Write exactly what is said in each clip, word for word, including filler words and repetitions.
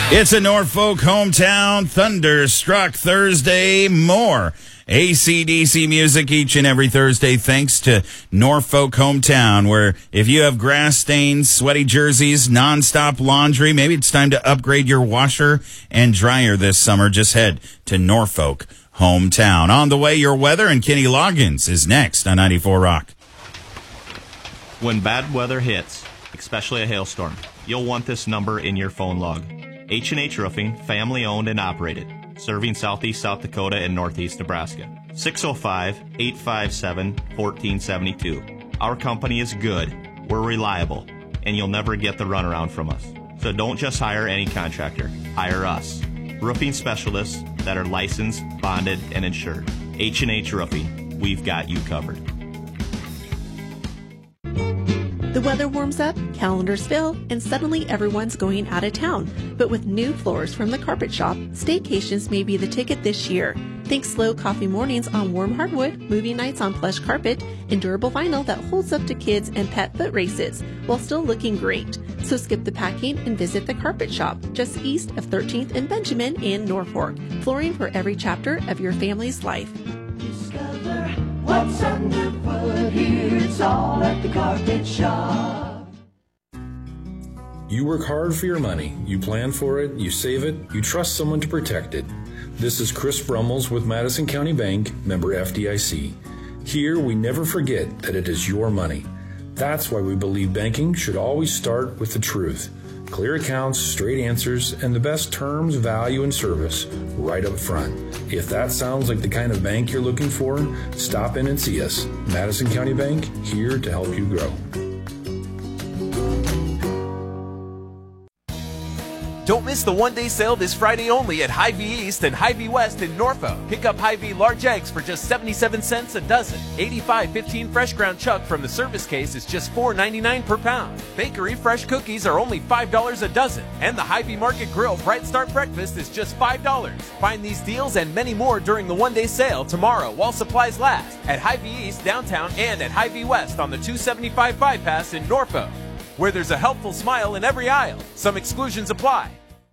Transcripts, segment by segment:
It's a Norfolk hometown thunderstruck Thursday. More A C D C music each and every Thursday thanks to Norfolk hometown, where if you have grass stains, sweaty jerseys, nonstop laundry, maybe it's time to upgrade your washer and dryer this summer. Just head to Norfolk hometown. On the way, your weather, and Kenny Loggins is next on ninety-four Rock. When bad weather hits, especially a hailstorm, you'll want this number in your phone log. H and H Roofing, family owned and operated, serving southeast South Dakota and northeast Nebraska. six oh five, eight five seven, one four seven two. Our company is good, we're reliable, and you'll never get the runaround from us. So don't just hire any contractor, hire us. Roofing specialists that are licensed, bonded, and insured. H and H Roofing, we've got you covered. The weather warms up, calendars fill, and suddenly everyone's going out of town. But with new floors from the Carpet Shop, staycations may be the ticket this year. Think slow coffee mornings on warm hardwood, movie nights on plush carpet, and durable vinyl that holds up to kids and pet foot races, while still looking great. So skip the packing and visit the Carpet Shop, just east of thirteenth and Benjamin in Norfolk. Flooring for every chapter of your family's life. Discover what's underfoot here. It's all at the Carpet Shop. You work hard for your money. You plan for it, you save it, you trust someone to protect it. This is Chris Brummels with Madison County Bank, member F D I C. Here, we never forget that it is your money. That's why we believe banking should always start with the truth. Clear accounts, straight answers, and the best terms, value, and service right up front. If that sounds like the kind of bank you're looking for, stop in and see us. Madison County Bank, here to help you grow. Don't miss the one-day sale this Friday only at Hy-Vee East and Hy-Vee West in Norfolk. Pick up Hy-Vee large eggs for just seventy-seven cents a dozen. eighty-five fifteen fresh ground chuck from the service case is just four ninety-nine per pound. Bakery fresh cookies are only five dollars a dozen. And the Hy-Vee Market Grill Bright Start breakfast is just five dollars. Find these deals and many more during the one-day sale tomorrow while supplies last at Hy-Vee East downtown and at Hy-Vee West on the two seventy-five bypass in Norfolk, where there's a helpful smile in every aisle. Some exclusions apply.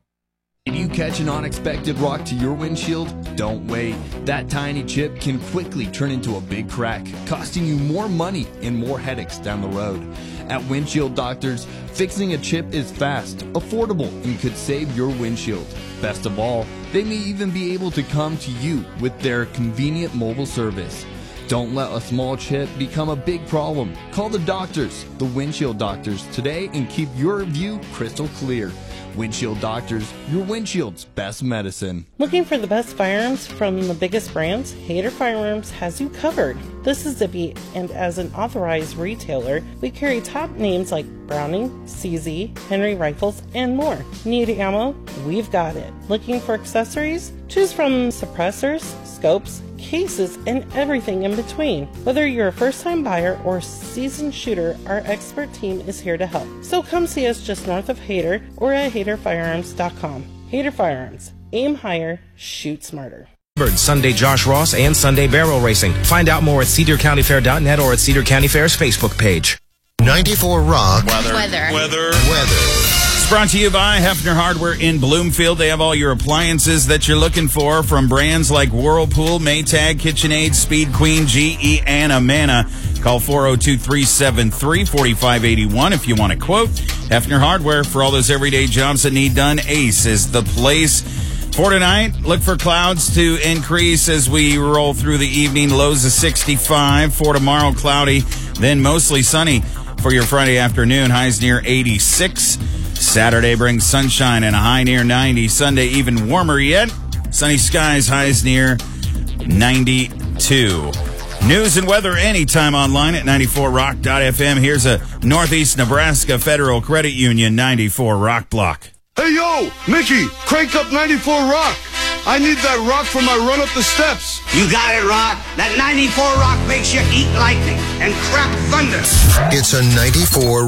Did you catch an unexpected rock to your windshield? Don't wait. That tiny chip can quickly turn into a big crack, costing you more money and more headaches down the road. At Windshield Doctors, fixing a chip is fast, affordable, and could save your windshield. Best of all, they may even be able to come to you with their convenient mobile service. Don't let a small chip become a big problem. Call the doctors, the Windshield Doctors, today and keep your view crystal clear. Windshield Doctors, your windshield's best medicine. Looking for the best firearms from the biggest brands? Hayter Firearms has you covered. This is Zippy, and as an authorized retailer, we carry top names like Browning, C Z, Henry Rifles, and more. Need ammo? We've got it. Looking for accessories? Choose from suppressors, scopes, cases, and everything in between. Whether you're a first-time buyer or seasoned shooter, our expert team is here to help. So come see us just north of Hayter or at hayter firearms dot com. Hayter Firearms. Aim higher, shoot smarter. Sunday Josh Ross and Sunday Barrel Racing. Find out more at cedar county fair dot net or at Cedar County Fair's Facebook page. ninety-four Rock. Weather. Weather. Weather. Weather. It's brought to you by Hefner Hardware in Bloomfield. They have all your appliances that you're looking for from brands like Whirlpool, Maytag, KitchenAid, Speed Queen, G E, and Amana. Call four oh two, three seven three, four five eight one if you want a quote. Hefner Hardware, for all those everyday jobs that need done, Ace is the place. For tonight, look for clouds to increase as we roll through the evening. Lows of sixty-five. For tomorrow, cloudy, then mostly sunny. For your Friday afternoon, highs near eighty-six. Saturday brings sunshine and a high near ninety. Sunday even warmer yet. Sunny skies, highs near ninety-two. News and weather anytime online at ninety-four rock dot f m. Here's a Northeast Nebraska Federal Credit Union ninety-four Rock block. Hey, yo, Mickey, crank up ninety-four Rock. I need that rock for my run up the steps. You got it, Rock. That ninety-four Rock makes you eat lightning and crap thunder. It's a ninety-four